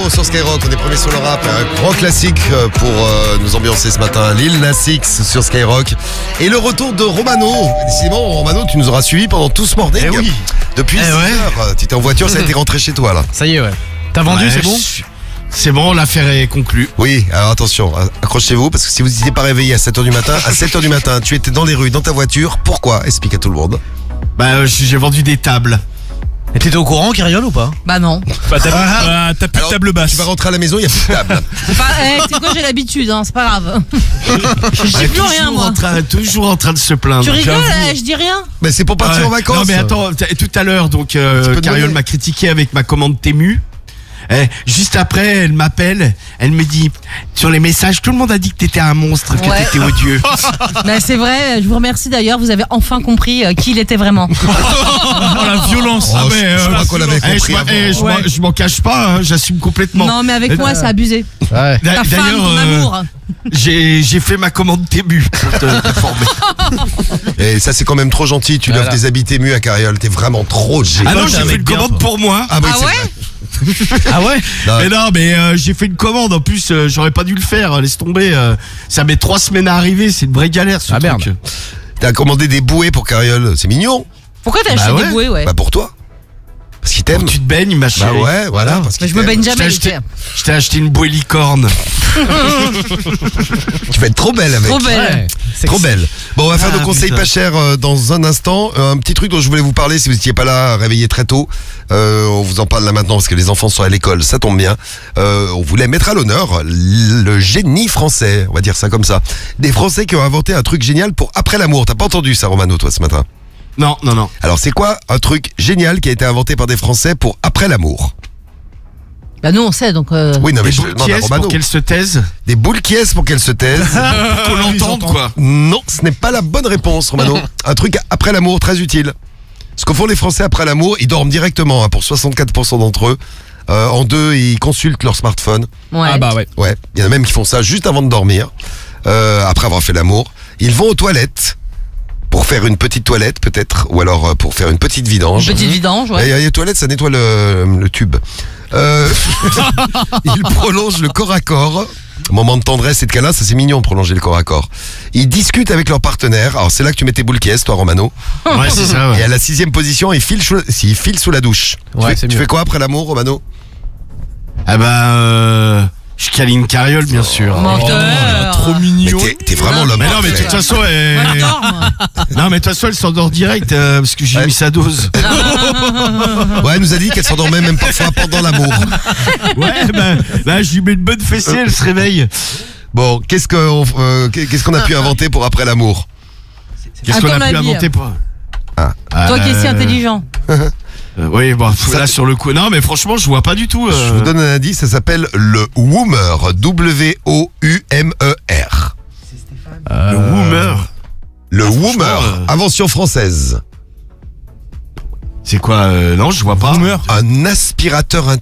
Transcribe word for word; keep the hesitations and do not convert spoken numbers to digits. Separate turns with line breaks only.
sur Skyrock, on est premier sur le rap, un grand classique pour euh, nous ambiancer ce matin, Lil Nas X sur Skyrock. Et le retour de Romano. Décidément, Romano, tu nous auras suivis pendant tout ce morning.
Eh oui.
Depuis
eh
six
ouais.
heures, tu étais en voiture, ça a été rentré chez toi là.
Ça y est, ouais. T'as vendu,
Ouais,
c'est bon?
je- C'est bon, l'affaire est conclue.
Oui, alors attention, accrochez-vous, parce que si vous n'étiez pas réveillé à sept heures du matin, à sept heures du matin, tu étais dans les rues, dans ta voiture, pourquoi? Explique à tout le monde.
Bah, euh, j'ai vendu des tables.
Et t'étais au courant, Kyriol, ou pas?
Bah non.
Bah t'as
Ah.
euh, t'as plus
Alors,
de table basse.
Tu vas rentrer à la maison, il n'y a plus de table.
C'est pas, eh, tu sais quoi, j'ai l'habitude, hein, c'est pas grave. Je dis
Ouais,
plus rien,
toujours
moi.
en train, toujours en train de se plaindre.
Tu rigoles,
j'avoue.
eh, je dis rien.
Mais c'est pour partir
Ouais.
en vacances.
Non mais attends, t- tout à l'heure, donc
Tu
euh,
peux
Kyriol
demander.
m'a critiqué avec ma commande Temu. Eh, juste après, elle m'appelle, elle me dit sur les messages, tout le monde a dit que t'étais un monstre, que
Ouais.
t'étais odieux.
Bah, c'est vrai, je vous remercie d'ailleurs, vous avez enfin compris euh, qui il était vraiment.
Oh la violence.
Oh,
Ah
je-
mais,
je
euh,
crois qu'on l'avait
Eh, je
compris.
m'en-
avant.
eh, je m'en-
Ouais.
je m'en cache pas, hein, j'assume complètement.
Non, mais avec
Euh,
moi, c'est abusé.
Ouais.
D'a-
Ta femme,
D'ailleurs,
ton
euh,
amour.
j'ai j'ai fait ma commande Temu pour te- t'informer.
Et ça, c'est quand même trop gentil. Tu lui
Voilà.
offres des habits Temu à Carriole. T'es vraiment trop génial.
Ah non,
t'es
j'ai
un
fait
mec
une
bien,
commande
toi.
pour moi.
Ah, oui,
Ah
c'est
ouais
vrai.
Ah ouais?
Non,
Mais non, mais euh, j'ai fait une commande. En plus, euh, j'aurais pas dû le faire. Laisse tomber. euh, ça met trois semaines à arriver. C'est une vraie galère, ce
Ah,
truc.
merde.
T'as commandé des bouées pour Carriole. C'est mignon.
Pourquoi t'as
Bah
acheté
ouais.
des bouées, ouais?
Bah, pour toi. Parce qu'il t'aime.
Quand tu te baignes, ma
Bah
chérie.
ouais, voilà. Parce
Mais
qu'il
je me
t'aime.
baigne
Je t'ai
jamais,
acheté,
Lucien.
je t'ai acheté une bouée licorne.
Tu vas être trop belle avec.
Trop belle.
Ouais.
Trop belle. Bon, on va faire
Ah,
nos conseils
putain.
pas chers euh, dans un instant. Euh, un petit truc dont je voulais vous parler si vous n'étiez pas là, réveillé très tôt. Euh, on vous en parle là maintenant parce que les enfants sont à l'école, ça tombe bien. Euh, on voulait mettre à l'honneur le génie français, on va dire ça comme ça. Des Français qui ont inventé un truc génial pour après l'amour. T'as pas entendu ça, Romano, toi, ce matin?
Non, non, non.
Alors, c'est quoi un truc génial qui a été inventé par des Français pour après l'amour?
Bah, nous, on sait, donc. euh,
Oui, non, mais
Des
je
boules
demande
qui
à
est
Romano.
pour qu'elle se taise.
Des boules qui est pour qu'elles se taisent.
Pour qu'on l'entende, quoi.
Non, ce n'est pas la bonne réponse, Romano. Un truc après l'amour très utile. Ce que font les Français après l'amour, ils dorment directement, hein, pour soixante-quatre pour cent d'entre eux. Euh, en deux, ils consultent leur smartphone.
Ouais.
Ah bah ouais.
Ouais, il y en a même qui font ça juste avant de dormir, euh, après avoir fait l'amour. Ils vont aux toilettes pour faire une petite toilette peut-être, ou alors euh, pour faire une petite vidange.
Petite vidange,
Et,
ouais.
euh, les toilettes, ça nettoie le, le tube. Euh, ils prolongent le corps à corps. Moment de tendresse et de câlin, ça c'est mignon, prolonger le corps à corps. Ils discutent avec leur partenaire. Alors c'est là que tu mets tes boules qui est, toi, Romano.
Ouais, c'est ça.
Et
Ouais.
à la sixième position, ils filent, chou- ils filent sous la douche.
Ouais,
tu fais,
c'est
tu
mieux.
fais quoi après l'amour, Romano?
Ah bah, euh, je câline Carriole, bien sûr.
Menteur.
Trop
Mais
mignon.
t'es, t'es vraiment l'homme
Mais non, mais de
parfait.
toute façon, elle...
Moi, je dors, moi.
non, mais de toute façon, elle s'endort direct euh, parce que j'ai
Ouais.
mis sa dose.
Ouais, elle nous a dit qu'elle s'endormait même parfois pendant l'amour.
Ouais, bah, bah, je lui mets une bonne fessée, elle se réveille.
Bon, qu'est-ce qu'on euh, qu'est-ce qu'on a pu inventer pour après l'amour?
Qu'est-ce
À
qu'on
ton
a pu
avis.
inventer pour.
Ah.
Toi qui es si
Euh,
intelligent.
euh, oui, bon,
Ça,
là
t-
sur le coup. Non, mais franchement, je vois pas du tout. euh,
Je vous donne un indice, ça s'appelle le Woomer. W O U M E R.
Le Woomer.
Le
franchement,
Woomer,
euh,
invention française.
C'est quoi euh, Non, je vois pas.
Boomer.
Un aspirateur